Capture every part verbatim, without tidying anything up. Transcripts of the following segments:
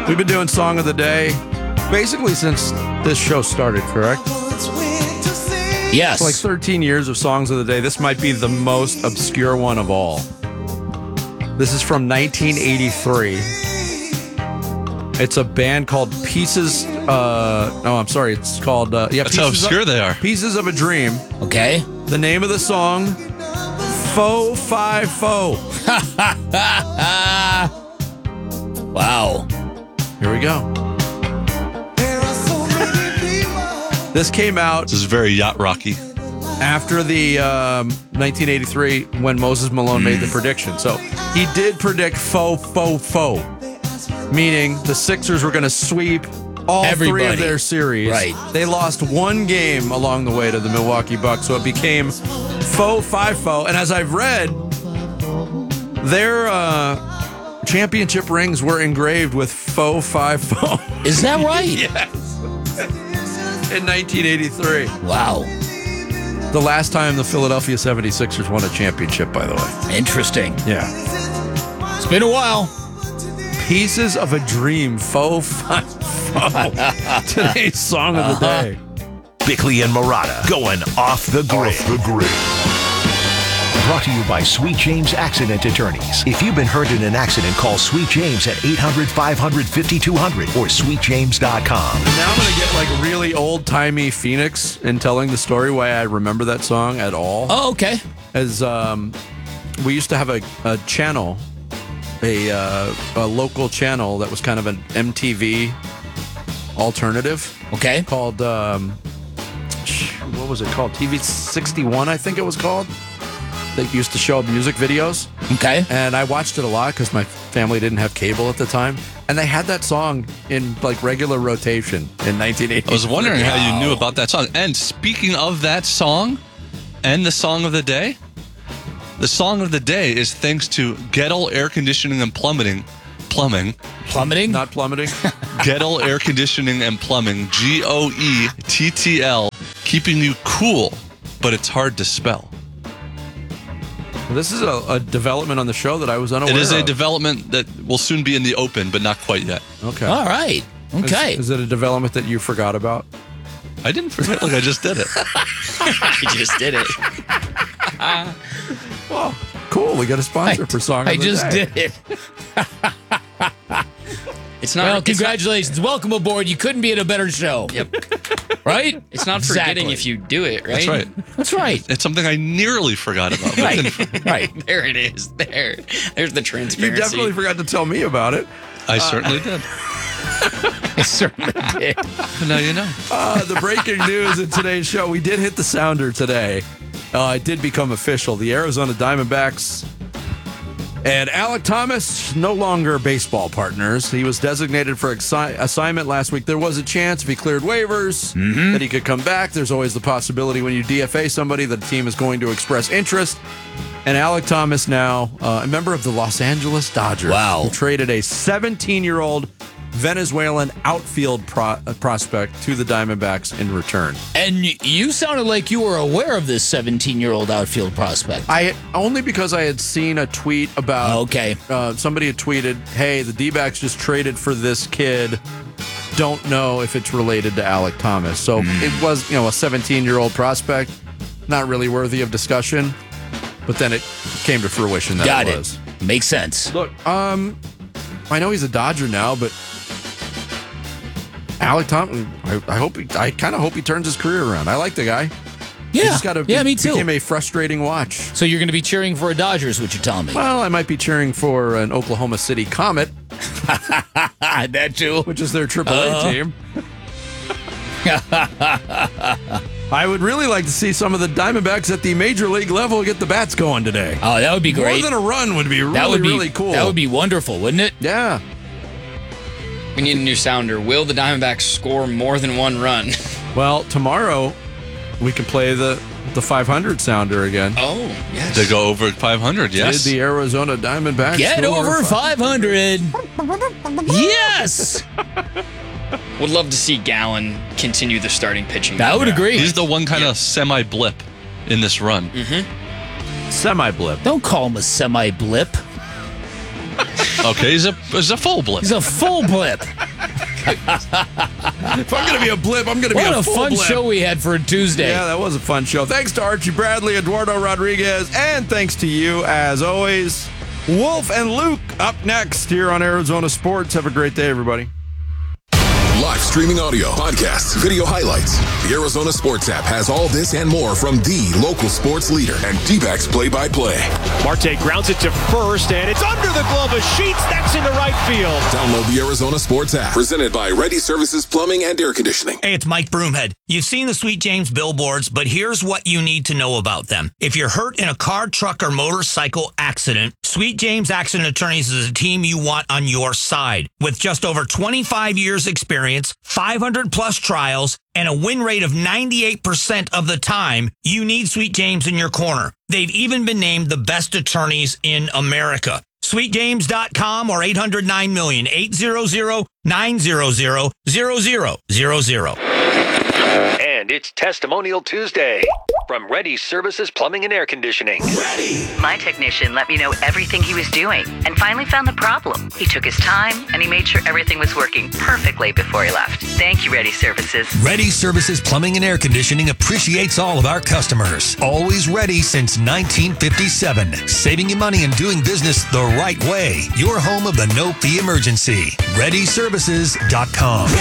We've been doing Song of the Day basically since this show started, correct? Yes. It's like thirteen years of Songs of the Day. This might be the most obscure one of all. This is from nineteen eighty-three. It's a band called Pieces. Uh, no, I'm sorry. It's called. Uh, yeah, That's how Pieces obscure of, they are. Pieces of a Dream. Okay. The name of the song, Faux Five Faux. Wow. Here we go. This came out This is very yacht rocky. after the um, nineteen eighty-three when Moses Malone made the prediction. So he did predict faux, faux, faux, meaning the Sixers were going to sweep all three Everybody. of their series. Right. They lost one game along the way to the Milwaukee Bucks, so it became faux, five, faux. And as I've read, their uh, championship rings were engraved with faux, five, faux. Is that right? Yes. In nineteen eighty-three. Wow. The last time the Philadelphia seventy-sixers won a championship, by the way. Interesting. Yeah. It's been a while. Pieces of a Dream, Faux Five Faux. Today's Song of the Uh-huh. Day. Bickley and Murata going off the grid. Off the grid. Brought to you by Sweet James Accident Attorneys. If you've been hurt in an accident, call Sweet James at eight hundred, five hundred, fifty-two hundred or sweet james dot com. Now I'm going to get like really old-timey Phoenix in telling the story why I remember that song at all. Oh, okay. As um, we used to have a, a channel, a, uh, a local channel that was kind of an M T V alternative. Okay. Called, um, what was it called? T V sixty-one, I think it was called. They used to show music videos. Okay. And I watched it a lot because my family didn't have cable at the time. And they had that song in like regular rotation in nineteen eighty. I was wondering how you knew about that song. And speaking of that song and the song of the day, the song of the day is thanks to Gettle Air Conditioning and Plumbing. Plumbing. Plummeting? Not plummeting. Gettle Air Conditioning and Plumbing. G O E T T L. Keeping you cool, but it's hard to spell. This is a, a development on the show that I was unaware It is a of. development that will soon be in the open, but not quite yet. Okay. All right. Okay. Is, is it a development that you forgot about? I didn't forget, like I just did it. You just did it. Well, cool. We got a sponsor I, for Song of I the just Day. did it. It's not. Well, it's congratulations. Welcome aboard. You couldn't be at a better show. Not, yep. Right? It's not Exactly. forgetting if you do it, right? That's right. That's right. It's something I nearly forgot about. but didn't. Right. Right. There it is. There. There's the You transparency. definitely forgot to tell me about it. I certainly did. I certainly did. But now you know. Uh, the breaking news in today's show, we did hit the sounder today. Uh, it did become official. The Arizona Diamondbacks and Alek Thomas no longer baseball partners. He was designated for exi- assignment last week. There was a chance if he cleared waivers that he could come back. There's always the possibility when you D F A somebody, the team is going to express interest. And Alek Thomas now, uh, a member of the Los Angeles Dodgers, Wow. who traded a seventeen-year-old Venezuelan outfield pro- uh, prospect to the Diamondbacks in return. And y- you sounded like you were aware of this seventeen-year-old outfield prospect. I only because I had seen a tweet about. Okay. Uh, somebody had tweeted, "Hey, the D-backs just traded for this kid. Don't know if it's related to Alek Thomas." So it was, you know, a seventeen-year-old prospect, not really worthy of discussion. But then it came to fruition that Got it it. was. Makes sense. Look, um, I know he's a Dodger now, but Alek Thomas, I, I hope he, I kind of hope he turns his career around. I like the guy. He Yeah. just gotta, yeah, me it too. Became a frustrating watch. So you're going to be cheering for a Dodgers, what you're telling me? Well, I might be cheering for an Oklahoma City Comet, that too. which is their triple A Uh-huh. team. I would really like to see some of the Diamondbacks at the major league level get the bats going today. Oh, that would be great. More than a run would be really, that would be really cool. That would be wonderful, wouldn't it? Yeah. We need a new sounder. Will the Diamondbacks score more than one run? Well, tomorrow we can play the the five hundred sounder again. Oh, yes. To go over five hundred, yes. Did the Arizona Diamondbacks Get score over five hundred. Yes. Would love to see Gallen continue the starting pitching. I would agree. He's the one kind of semi-blip in this run. Semi blip? Don't call him a semi-blip. Oh, Okay, he's a, he's a full blip. He's a full blip. If I'm going to be a blip, I'm going to be What a a full fun blip. show we had for a Tuesday. Yeah, that was a fun show. Thanks to Archie Bradley, Eduardo Rodriguez, and thanks to you, as always. Wolf and Luke up next here on Arizona Sports. Have a great day, everybody. Live streaming audio, podcasts, video highlights. The Arizona Sports app has all this and more from the local sports leader and D-backs play-by-play. Marte grounds it to first, and it's under the glove of Sheets. That's into right field. Download the Arizona Sports app, presented by Ready Services Plumbing and Air Conditioning. Hey, it's Mike Broomhead. You've seen the Sweet James billboards, but here's what you need to know about them. If you're hurt in a car, truck, or motorcycle accident, Sweet James Accident Attorneys is a team you want on your side. With just over twenty-five years experience, five hundred plus trials, and a win rate of ninety-eight percent of the time, you need Sweet James in your corner. They've even been named the best attorneys in America. sweet james dot com or eight hundred nine million, eight hundred, nine hundred, zero zero zero zero. And it's Testimonial Tuesday from Ready Services Plumbing and Air Conditioning. My technician let me know everything he was doing and finally found the problem. He took his time and he made sure everything was working perfectly before he left. Thank you, Ready Services. Ready Services Plumbing and Air Conditioning appreciates all of our customers. Always ready since nineteen fifty-seven. Saving you money and doing business the right way. Your home of the no-fee emergency. ready services dot com.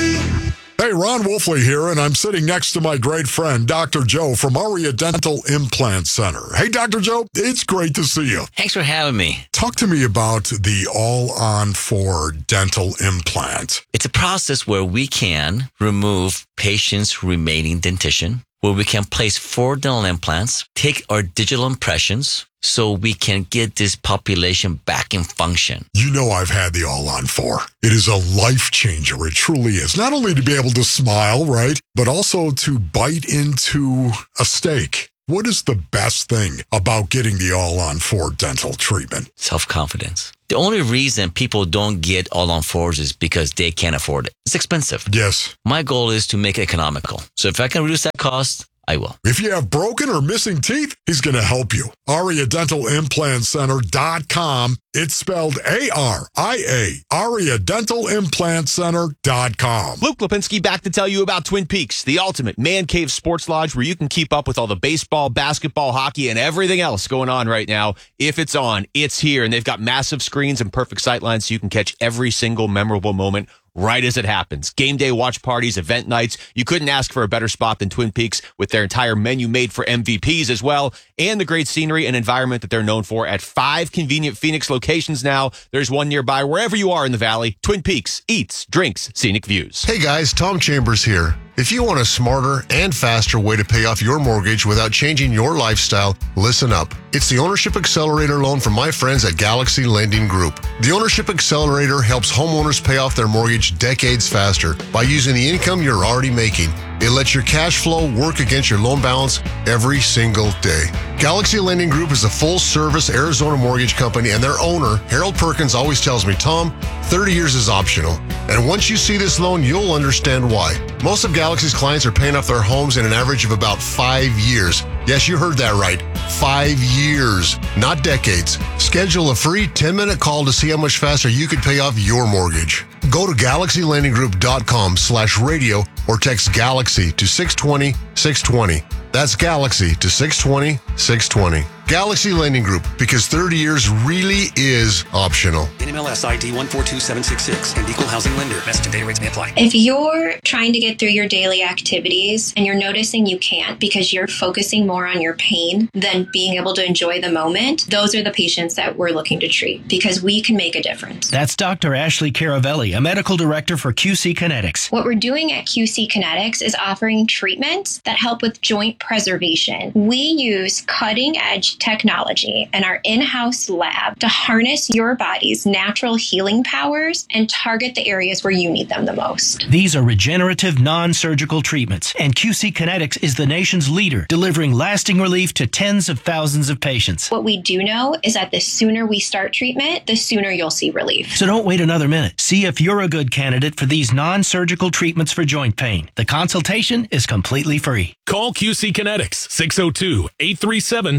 Hey, Ron Wolfley here, and I'm sitting next to my great friend, Doctor Joe from Aria Dental Implant Center. Hey, Doctor Joe, it's great to see you. Thanks for having me. Talk to me about the All-On four dental implant. It's a process where we can remove patients' remaining dentition, where we can place four dental implants, take our digital impressions, so we can get this population back in function. You know I've had the All-On four. It is a life changer. It truly is. Not only to be able to smile, right, but also to bite into a steak. What is the best thing about getting the All-On four dental treatment? Self-confidence. The only reason people don't get All-On fours is because they can't afford it. It's expensive. Yes. My goal is to make it economical. So if I can reduce that cost, I will. If you have broken or missing teeth, he's going to help you. Aria Dental Implant Center dot com. It's spelled A R I A. Aria Dental Implant Center dot com. Luke Lipinski back to tell you about Twin Peaks, the ultimate man cave sports lodge where you can keep up with all the baseball, basketball, hockey, and everything else going on right now. If it's on, it's here. And they've got massive screens and perfect sightlines so you can catch every single memorable moment right as it happens. Game day watch parties, event nights. You couldn't ask for a better spot than Twin Peaks with their entire menu made for M V Ps as well, and the great scenery and environment that they're known for at five convenient Phoenix locations now. There's one nearby wherever you are in the valley. Twin Peaks, eats, drinks, scenic views. Hey guys, Tom Chambers here. If you want a smarter and faster way to pay off your mortgage without changing your lifestyle, listen up. It's the Ownership Accelerator loan from my friends at Galaxy Lending Group. The Ownership Accelerator helps homeowners pay off their mortgage decades faster by using the income you're already making. It lets your cash flow work against your loan balance every single day. Galaxy Lending Group is a full-service Arizona mortgage company, and their owner, Harold Perkins, always tells me, Tom, thirty years is optional. And once you see this loan, you'll understand why. Most of Galaxy's clients are paying off their homes in an average of about five years. Yes, you heard that right. Five years, not decades. Schedule a free ten-minute call to see how much faster you could pay off your mortgage. Go to galaxy lending group dot com slash radio or text Galaxy to six twenty, six twenty. That's Galaxy to six twenty, six twenty. Galaxy Lending Group, because thirty years really is optional. N M L S I D one four two seven six six and equal housing lender. Message and data rates may apply. If you're trying to get through your daily activities and you're noticing you can't because you're focusing more on your pain than being able to enjoy the moment, those are the patients that we're looking to treat because we can make a difference. That's Doctor Ashley Caravelli, a medical director for Q C Kinetics. What we're doing at Q C Kinetics is offering treatments that help with joint preservation. We use cutting-edge technology in our in-house lab to harness your body's natural healing powers and target the areas where you need them the most. These are regenerative, non-surgical treatments, and Q C Kinetics is the nation's leader, delivering lasting relief to tens of thousands of patients. What we do know is that the sooner we start treatment, the sooner you'll see relief. So don't wait another minute. See if you're a good candidate for these non-surgical treatments for joint pain. The consultation is completely free. Call Q C Kinetics, six oh two, eight three seven, seven two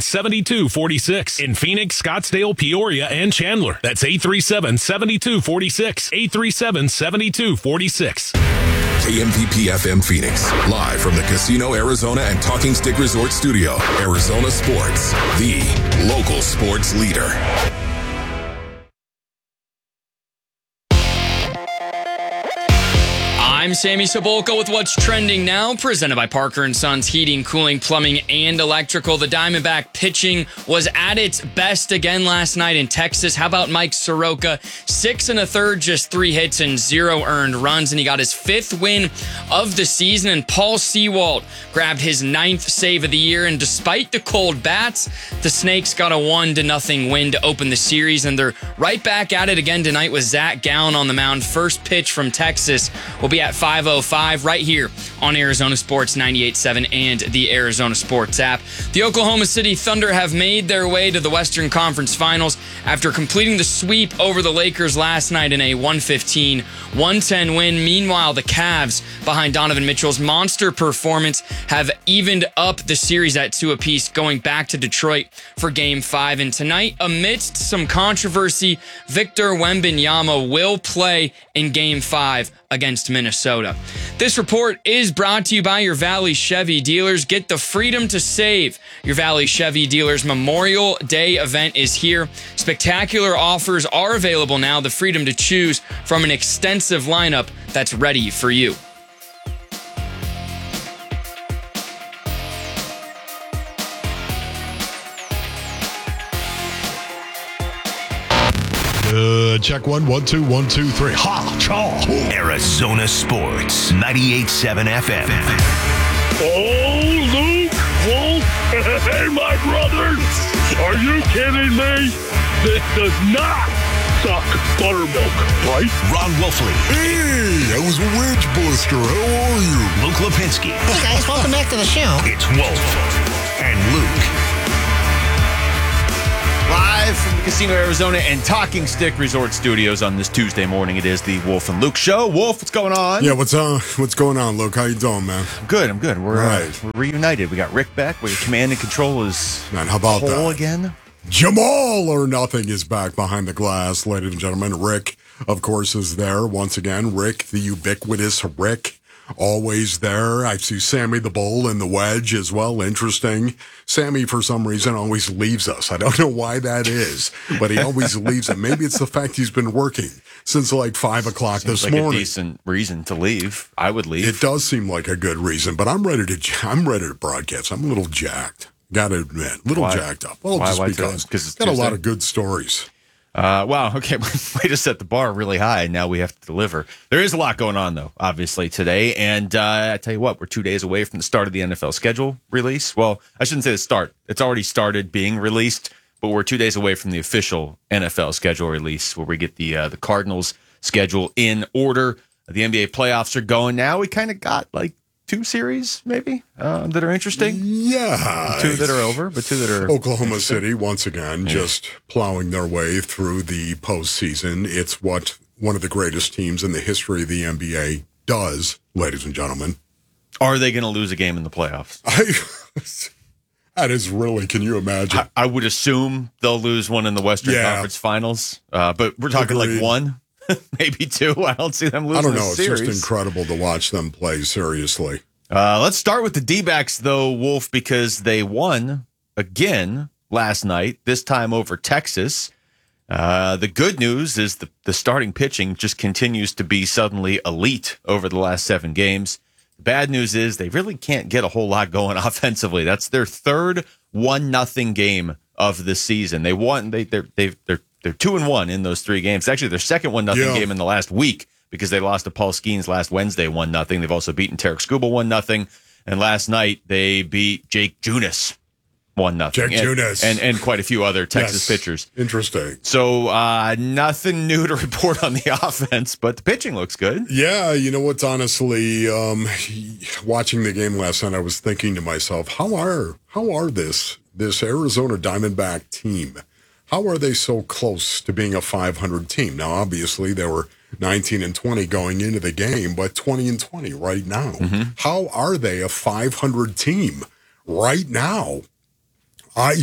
two four six. In Phoenix, Scottsdale, Peoria, and Chandler. That's eight three seven, seven two four six. eight three seven, seven two four six. K M V P F M Phoenix, live from the Casino Arizona and Talking Stick Resort Studio. Arizona Sports, the local sports leader. I'm Sammy Sabolka with what's trending now, presented by Parker and Sons Heating, Cooling, Plumbing, and Electrical. The Diamondback pitching was at its best again last night in Texas. How about Mike Soroka? Six and a third, just three hits and zero earned runs, and he got his fifth win of the season. And Paul Sewald grabbed his ninth save of the year. And despite the cold bats, the Snakes got a one to nothing win to open the series, and they're right back at it again tonight with Zach Gallen on the mound. First pitch from Texas will be at five oh five right here on Arizona Sports ninety-eight point seven and the Arizona Sports app. The Oklahoma City Thunder have made their way to the Western Conference Finals after completing the sweep over the Lakers last night in a one fifteen one ten win. Meanwhile, the Cavs, behind Donovan Mitchell's monster performance, have evened up the series at two apiece, going back to Detroit for Game five. And tonight, amidst some controversy, Victor Wembanyama will play in Game five against Minnesota. This report is brought to you by your Valley Chevy dealers. Get the freedom to save. Your Valley Chevy dealers Memorial Day event is here. Spectacular offers are available now. The freedom to choose from an extensive lineup that's ready for you. Uh, check one, one, two, one, two, three. Ha, chaw. Arizona Sports, ninety-eight point seven F M. Oh, Luke, Wolf, hey, my brothers, are you kidding me? This does not suck buttermilk, right? Ron Wolfley. Hey, that was a wedge buster. How are you? Luke Lipinski. Hey, guys, welcome back to the show. It's Wolf and Luke. Live from the Casino Arizona and Talking Stick Resort Studios on this Tuesday morning. It is the Wolf and Luke Show. Wolf, what's going on? Yeah, what's uh, what's going on, Luke? How you doing, man? I'm good. I'm good. We're, right. uh, we're reunited. We got Rick back. Where command and control is man, how about whole that? again? Jamal or Nothing is back behind the glass, ladies and gentlemen. Rick, of course, is there once again. Rick, the ubiquitous Rick. Always there. I see Sammy the Bull in the wedge as well. Interesting. Sammy, for some reason, always leaves us. I don't know why that is, but he always leaves it. Maybe it's the fact he's been working since like five o'clock Seems this like morning. A decent reason to leave. I would leave. It does seem like a good reason, but I'm ready to. I'm ready to broadcast. I'm a little jacked. Got to admit, a little Why? jacked up. Well, Why- just why because today? 'Cause it's got a lot Tuesday? of good stories. Uh, wow. Okay. Way to set the bar really high. And now we have to deliver. There is a lot going on, though, obviously, today. And uh, I tell you what, we're two days away from the start of the N F L schedule release. Well, I shouldn't say the start. It's already started being released, but we're two days away from the official N F L schedule release, where we get the uh, the Cardinals schedule in order. The N B A playoffs are going now. We kind of got like two series, maybe, uh, that are interesting. Yeah. Two that are over, but two that are Oklahoma City, once again, Yeah. just plowing their way through the postseason. It's what one of the greatest teams in the history of the N B A does, ladies and gentlemen. Are they going to lose a game in the playoffs? I, that is really, can you imagine? I, I would assume they'll lose one in the Western Yeah. Conference Finals, uh, but we're talking Agreed. like one, maybe two. I don't see them losing I don't know. a It's series. just incredible to watch them play, seriously. Uh, let's start with the D-backs, though, Wolf, because they won again last night, this time over Texas. Uh, the good news is the, the starting pitching just continues to be suddenly elite over the last seven games. The bad news is they really can't get a whole lot going offensively. That's their third one nothing game of the season. They won. They they're they've, they're they're two and one in those three games. Actually, their second one nothing Yeah. game in the last week, because they lost to Paul Skeens last Wednesday one nothing. They've also beaten Tarek Skubal one nothing, and last night they beat Jake Junis one nothing. Jake and, Junis. and and quite a few other Texas Yes. pitchers. Interesting. So uh, nothing new to report on the offense, but the pitching looks good. Yeah, you know what's honestly, um, watching the game last night, I was thinking to myself, how are how are this this Arizona Diamondback team? How are they so close to being a five hundred team? Now, obviously, they were nineteen and twenty going into the game, but twenty and twenty right now. Mm-hmm. How are they a five hundred team right now? I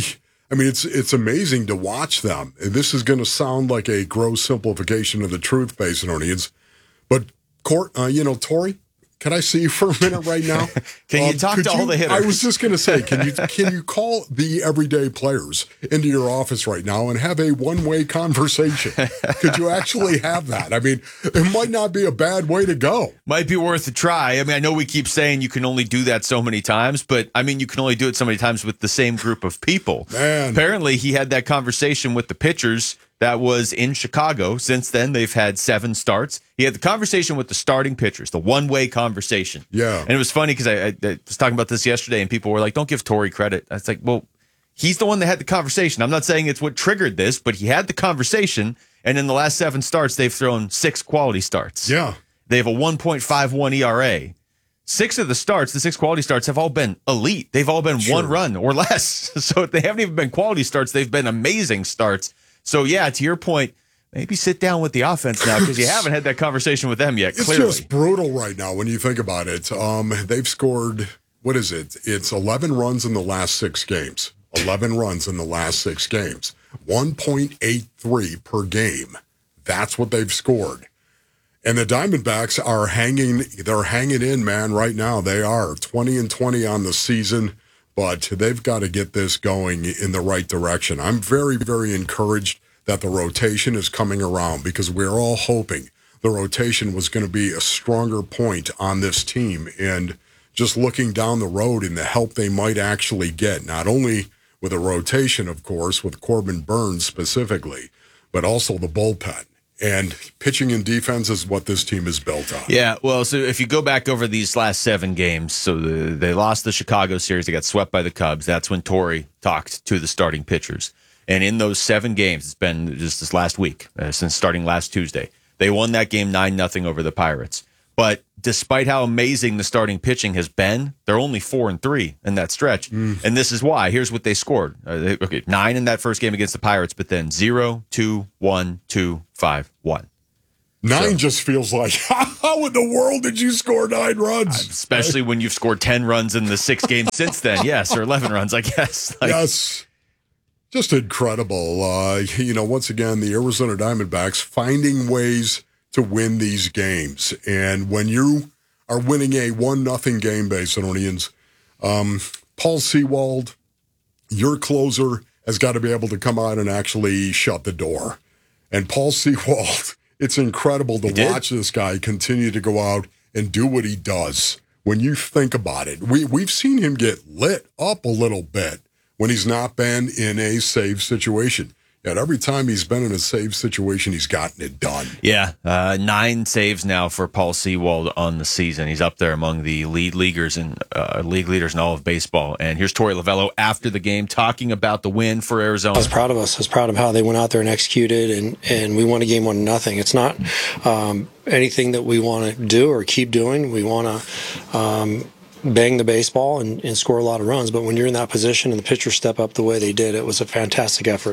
I mean, it's it's amazing to watch them. This is going to sound like a gross simplification of the truth, Basinonians, but court, uh, you know, Tori, can I see you for a minute right now? Can you Um, talk could to all the hitters? I was just going to say, can you can you call the everyday players into your office right now and have a one-way conversation? Could you actually have that? I mean, it might not be a bad way to go. Might be worth a try. I mean, I know we keep saying you can only do that so many times, but I mean, you can only do it so many times with the same group of people. Man. Apparently, he had that conversation with the pitchers that was in Chicago. Since then, they've had seven starts. He had the conversation with the starting pitchers, the one-way conversation. Yeah. And it was funny because I, I, I was talking about this yesterday, and people were like, don't give Torrey credit. I was like, well, he's the one that had the conversation. I'm not saying it's what triggered this, but he had the conversation, and in the last seven starts, they've thrown six quality starts. Yeah. They have a one point five one E R A. Six of the starts, the six quality starts, have all been elite. They've all been Sure. one run or less. So they haven't even been quality starts. They've been amazing starts. So, yeah, to your point, maybe sit down with the offense now because you haven't had that conversation with them yet, It's clearly. just brutal right now when you think about it. Um, they've scored, what is it? It's eleven runs in the last six games. eleven runs in the last six games. one point eight three per game. That's what they've scored. And the Diamondbacks are hanging, they're hanging in, man, right now. They are twenty and twenty on the season, but they've got to get this going in the right direction. I'm very, very encouraged that the rotation is coming around because we're all hoping the rotation was going to be a stronger point on this team. And just looking down the road and the help they might actually get, not only with a rotation, of course, with Corbin Burns specifically, but also the bullpen. And pitching and defense is what this team is built on. Yeah, well, so if you go back over these last seven games, so the, they lost the Chicago series, they got swept by the Cubs. That's when Torrey talked to the starting pitchers. And in those seven games, it's been just this last week, uh, since starting last Tuesday, they won that game nine nothing over the Pirates. But despite how amazing the starting pitching has been, they're only four and three in that stretch. Mm. And this is why. Here's what they scored. Uh, they, okay, nine in that first game against the Pirates, but then zero, two, one, two, five, one. Nine So, just feels like, how in the world did you score nine runs? especially when you've scored ten runs in the six games since then. Yes, or eleven runs, I guess. Like, yes. Just incredible. Uh, you know, once again, the Arizona Diamondbacks finding ways to win these games. And when you are winning a one nothing game, Basinonians, um, Paul Sewald, your closer, has got to be able to come out and actually shut the door. And Paul Sewald, it's incredible to watch this guy continue to go out and do what he does. When you think about it, we, we've seen him get lit up a little bit when he's not been in a save situation. Yet every time he's been in a save situation, he's gotten it done. Yeah, uh, nine saves now for Paul Sewald on the season. He's up there among the lead leaguers and uh, league leaders in all of baseball. And here's Torey Lovullo after the game talking about the win for Arizona. I was proud of us. I was proud of how they went out there and executed, and, and we won a game one nothing. It's not um, anything that we want to do or keep doing. We want to um, bang the baseball and, and score a lot of runs. But when you're in that position and the pitchers step up the way they did, it was a fantastic effort.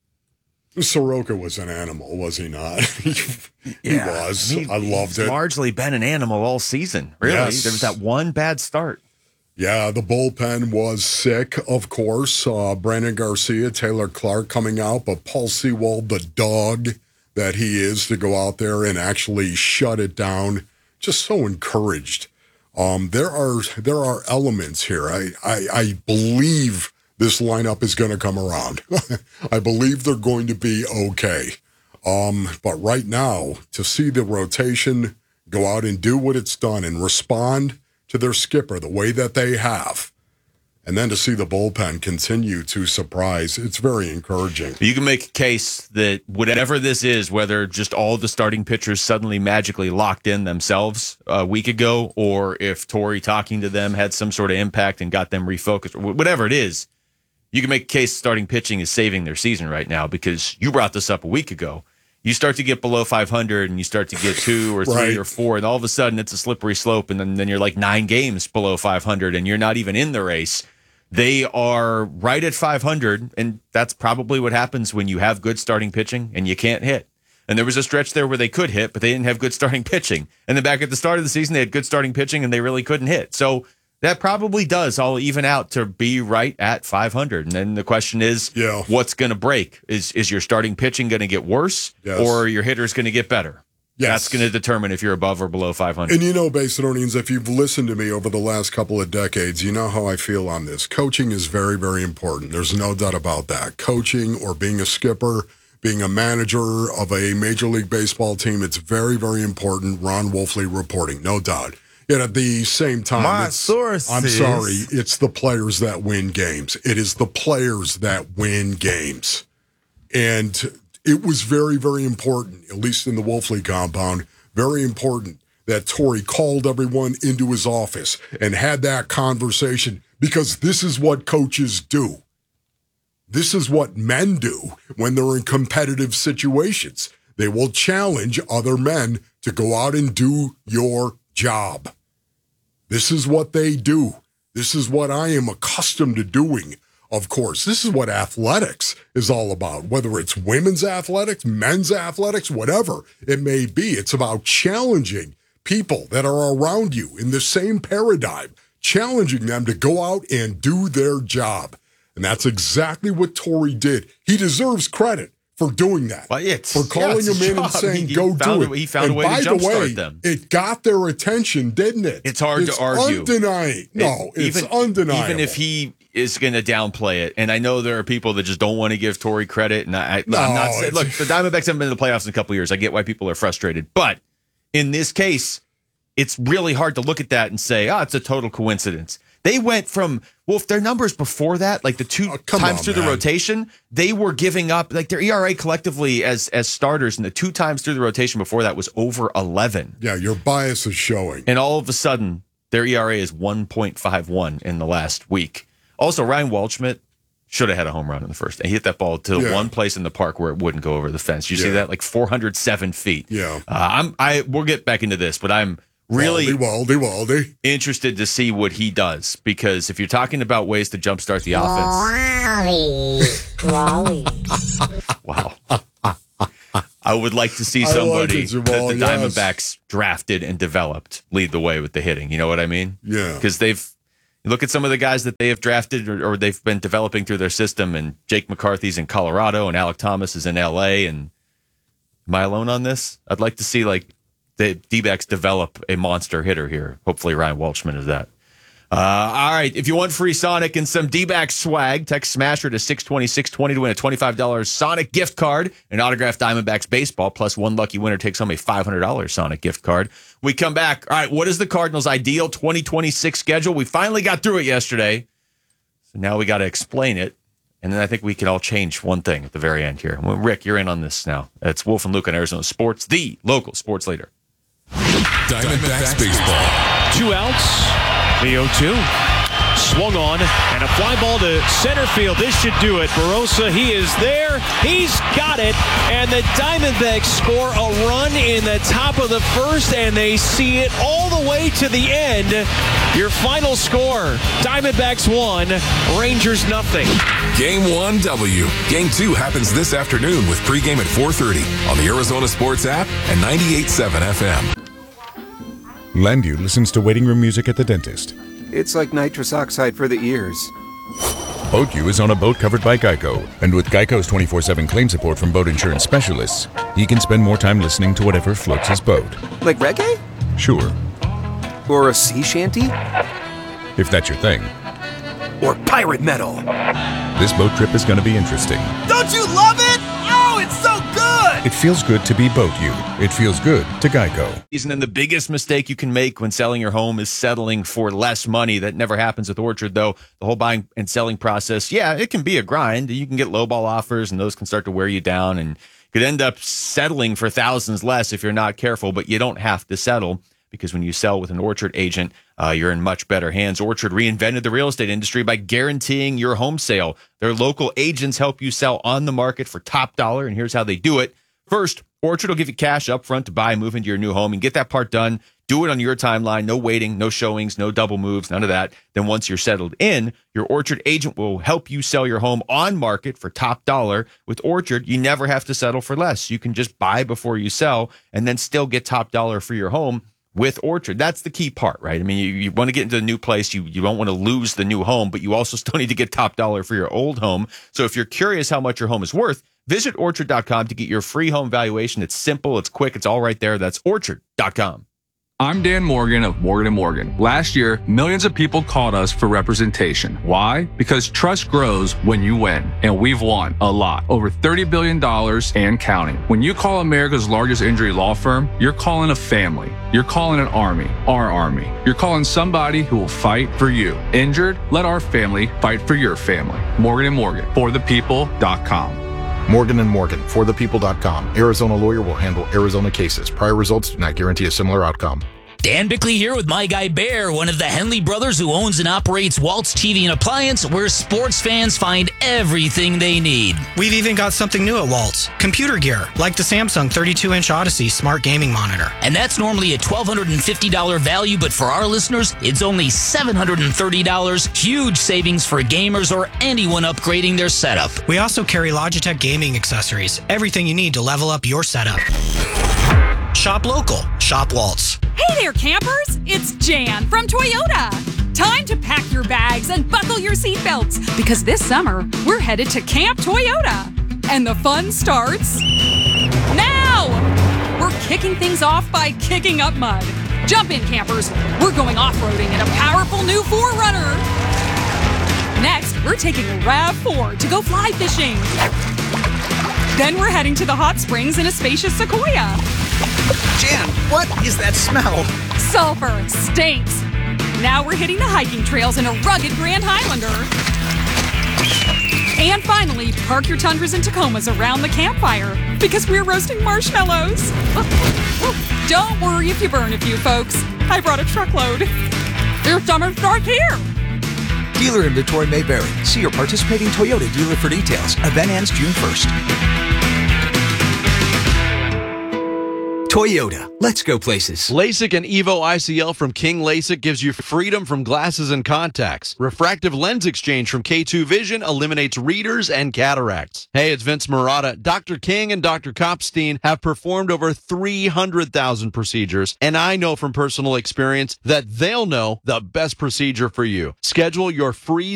Soroka was an animal, was he not? he Yeah, was. I mean, I loved he's it. largely been an animal all season, really. Yes. There was that one bad start. Yeah, the bullpen was sick, of course. Uh, Brandon Garcia, Taylor Clark coming out, but Paul Sewald, the dog that he is, to go out there and actually shut it down. Just so encouraged. Um, there are there are elements here. I I, I believe this lineup is going to come around. I believe they're going to be okay. Um, but right now, to see the rotation go out and do what it's done and respond to their skipper the way that they have, and then to see the bullpen continue to surprise, it's very encouraging. You can make a case that whatever this is, whether just all the starting pitchers suddenly magically locked in themselves a week ago, or if Torrey talking to them had some sort of impact and got them refocused, or whatever it is, you can make a case starting pitching is saving their season right now, because you brought this up a week ago. You start to get below five hundred and you start to get two or three Right. or four, and all of a sudden it's a slippery slope, and then, then you're like nine games below five hundred and you're not even in the race. They are right at five hundred, and that's probably what happens when you have good starting pitching and you can't hit. And there was a stretch there where they could hit, but they didn't have good starting pitching. And then back at the start of the season, they had good starting pitching and they really couldn't hit. So that probably does all even out to be right at five hundred. And then the question is, yeah. what's going to break? Is is your starting pitching going to get worse, yes. or are your hitters going to get better? Yes. That's going to determine if you're above or below five hundred. And you know, Basedonians, if you've listened to me over the last couple of decades, you know how I feel on this. Coaching is very, very important. There's no doubt about that. Coaching or being a skipper, being a manager of a Major League Baseball team, it's very, very important. Ron Wolfley reporting, no doubt. Yet at the same time, My it's, source I'm is- sorry, it's the players that win games. It is the players that win games. And it was very, very important, at least in the Wolfley compound, very important that Torey called everyone into his office and had that conversation, because this is what coaches do. This is what men do when they're in competitive situations. They will challenge other men to go out and do your job. This is what they do. This is what I am accustomed to doing. Of course, this is what athletics is all about, whether it's women's athletics, men's athletics, whatever it may be. It's about challenging people that are around you in the same paradigm, challenging them to go out and do their job. And that's exactly what Torey did. He deserves credit for doing that, well, it's, for calling yeah, him in job. and saying, he, go he do it. it. He found and a way by to the way, jumpstart them. It got their attention, didn't it? It's hard it's to argue. Undeniable. No, it, it's even, undeniable. Even if he is going to downplay it, and I know there are people that just don't want to give Torey credit, and I, No, I'm not saying, it's- look, the Diamondbacks haven't been in the playoffs in a couple of years. I get why people are frustrated, but in this case, it's really hard to look at that and say, oh, it's a total coincidence. They went from, well, if their numbers before that, like the two Oh, come times on, through the man. rotation, they were giving up, like their E R A collectively as as starters, and the two times through the rotation before that was over eleven. Yeah, your bias is showing. And all of a sudden, their E R A is one point five one in the last week. Also, Ryan Waldschmidt should have had a home run in the first. And he hit that ball to Yeah. one place in the park where it wouldn't go over the fence. You see Yeah. that? Like four hundred seven feet. Yeah. Uh, I'm. I. We'll get back into this, but I'm really Waldy, Waldy, Waldy. interested to see what he does, because if you're talking about ways to jumpstart the offense, wow. I would like to see I like somebody it, Jamal, that the yes. Diamondbacks drafted and developed lead the way with the hitting. You know what I mean? Yeah. Because they've you look at some of the guys that they have drafted or, or they've been developing through their system, and Jake McCarthy's in Colorado and Alec Thomas is in L A. And am I alone on this? I'd like to see like the D-backs develop a monster hitter here. Hopefully Ryan Waldschmidt is that. Uh, all right. If you want free Sonic and some D-backs swag, text Smasher to six twenty, six twenty to win a twenty-five dollars Sonic gift card and autographed Diamondbacks baseball. Plus one lucky winner takes home a five hundred dollars Sonic gift card. We come back. All right. What is the Cardinals' ideal twenty twenty-six schedule? We finally got through it yesterday. So now we got to explain it. And then I think we can all change one thing at the very end here. Well, Rick, you're in on this now. It's Wolf and Luke on Arizona Sports, the local sports leader. Diamondbacks baseball. Two outs. The oh two. Swung on, and a fly ball to center field. This should do it. Barossa, he is there. He's got it. And the Diamondbacks score a run in the top of the first, and they see it all the way to the end. Your final score, Diamondbacks one, Rangers nothing. Game one W. Game two happens this afternoon with pregame at four thirty on the Arizona Sports app and ninety-eight point seven F M. Landu listens to waiting room music at the dentist. It's like nitrous oxide for the ears. BoatU is on a boat covered by Geico, and with Geico's twenty-four seven claim support from boat insurance specialists, he can spend more time listening to whatever floats his boat. Like reggae? Sure, Or a sea shanty? if that's your thing. Or pirate metal? This boat trip is going to be interesting. Don't you love it? Oh, it's so good! It feels good to be BoatU. It feels good to Geico. And then the biggest mistake you can make when selling your home is settling for less money. That never happens with Orchard, though. The whole buying and selling process, yeah, it can be a grind. You can get lowball offers, and those can start to wear you down, and could end up settling for thousands less if you're not careful. But you don't have to settle, because when you sell with an Orchard agent, uh, you're in much better hands. Orchard reinvented the real estate industry by guaranteeing your home sale. Their local agents help you sell on the market for top dollar, and here's how they do it. First, Orchard will give you cash up front to buy and move into your new home and get that part done. Do it on your timeline. No waiting, no showings, no double moves, none of that. Then once you're settled in, your Orchard agent will help you sell your home on market for top dollar. With Orchard, you never have to settle for less. You can just buy before you sell and then still get top dollar for your home. with Orchard. That's the key part, right? I mean, you, you want to get into a new place. You, you don't want to lose the new home, but you also still need to get top dollar for your old home. So if you're curious how much your home is worth, visit orchard dot com to get your free home valuation. It's simple. It's quick. It's all right there. That's orchard dot com. I'm Dan Morgan of Morgan and Morgan. Last year, millions of people called us for representation. Why? Because trust grows when you win, and we've won a lot. Over thirty billion dollars and counting. When you call America's largest injury law firm, you're calling a family. You're calling an army, our army. You're calling somebody who will fight for you. Injured? Let our family fight for your family. Morgan and Morgan, for the people dot com. Morgan and Morgan, for the people dot com. Arizona lawyer will handle Arizona cases. Prior results do not guarantee a similar outcome. Dan Bickley here with my guy Bear, one of the Henley brothers who owns and operates Waltz T V and Appliance, where sports fans find everything they need. We've even got something new at Waltz. Computer gear, like the Samsung thirty-two inch Odyssey smart gaming monitor. And that's normally a twelve fifty dollars value, but for our listeners, it's only seven hundred thirty dollars. Huge savings for gamers or anyone upgrading their setup. We also carry Logitech gaming accessories. Everything you need to level up your setup. Shop local. Shop Waltz. Hey there, campers! It's Jan from Toyota. Time to pack your bags and buckle your seatbelts, because this summer, we're headed to Camp Toyota. And the fun starts now! We're kicking things off by kicking up mud. Jump in, campers. We're going off-roading in a powerful new four runner. Next, we're taking a RAV four to go fly fishing. Then we're heading to the hot springs in a spacious Sequoia. Jan, what is that smell? Sulfur stinks. Now we're hitting the hiking trails in a rugged Grand Highlander. And finally, park your Tundras and Tacomas around the campfire, because we're roasting marshmallows. Don't worry if you burn a few, folks. I brought a truckload. Your summer starts here. Dealer inventory may vary. See your participating Toyota dealer for details. Event ends June first. Toyota, let's go places. LASIK and Evo I C L from King LASIK gives you freedom from glasses and contacts. Refractive lens exchange from K two Vision eliminates readers and cataracts. Hey, it's Vince Marotta. Doctor King and Doctor Kopstein have performed over three hundred thousand procedures, and I know from personal experience that they'll know the best procedure for you. Schedule your free